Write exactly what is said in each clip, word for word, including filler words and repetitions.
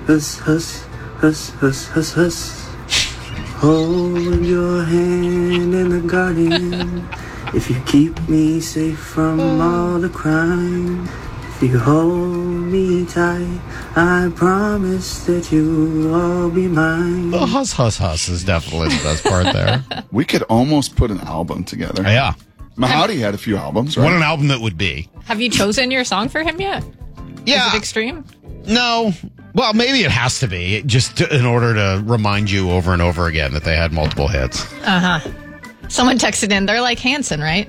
Huss, huss, huss, huss, huss, huss. Hold your hand in the garden. If you keep me safe from all the crime. If you hold me tight, I promise that you'll all be mine. The huss, huss, huss is definitely the best part there. We could almost put an album together. Yeah. Mahadi had a few albums, right? What an album that would be. Have you chosen your song for him yet? Yeah. Is it Extreme? No. Well, maybe it has to be, just to, in order to remind you over and over again that they had multiple hits. Uh-huh. Someone texted in, they're like Hanson, right?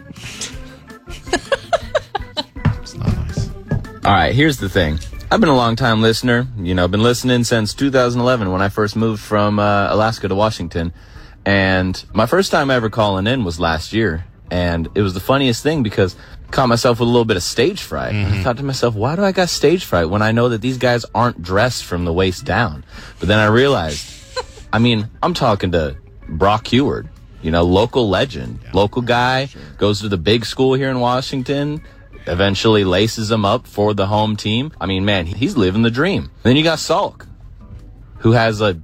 It's not nice. All right, here's the thing. I've been a long-time listener. You know, I've been listening since two thousand eleven when I first moved from uh, Alaska to Washington. And my first time ever calling in was last year. And it was the funniest thing because I caught myself with a little bit of stage fright. Mm-hmm. I thought to myself, why do I got stage fright when I know that these guys aren't dressed from the waist down? But then I realized, I mean, I'm talking to Brock Heward, you know, local legend, yeah, local guy, sure. Goes to the big school here in Washington, eventually laces them up for the home team. I mean, man, he's living the dream. Then you got Salk, who has a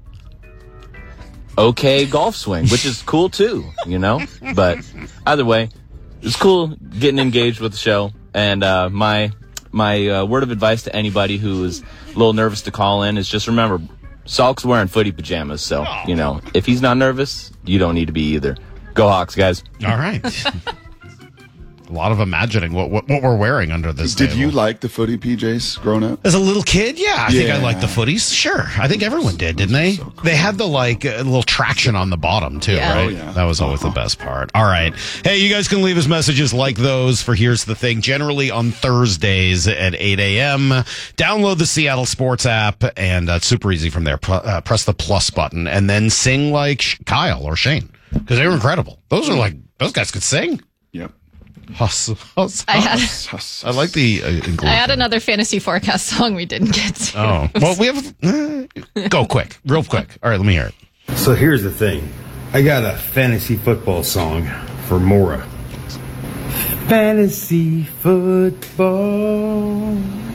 okay golf swing, which is cool too, you know? But either way, it's cool getting engaged with the show. And uh, my my uh, word of advice to anybody who is a little nervous to call in is just remember, Salk's wearing footy pajamas, so, you know, if he's not nervous, you don't need to be either. Go Hawks, guys. All right. A lot of imagining what, what what we're wearing under this Did table. you like the footy P Js growing up? As a little kid, yeah. I yeah. think I liked the footies. Sure. I think everyone did, didn't they? So cool. They had the, like, a little traction on the bottom, too, yeah. right? Oh, yeah. That was always uh-huh. the best part. All right. Hey, you guys can leave us messages like those for Here's the Thing, generally on Thursdays at eight a.m. Download the Seattle Sports app, and uh, it's super easy from there. P- uh, press the plus button, and then sing like Kyle or Shane, because they were incredible. Those are like, those guys could sing. Yep. Huss, huss, I had, huss. I like the uh, inclusion. I had another fantasy forecast song we didn't get to. Oh, well, we have. Uh, go quick, real quick. All right, let me hear it. So here's the thing. I got a fantasy football song for Maura. Fantasy football.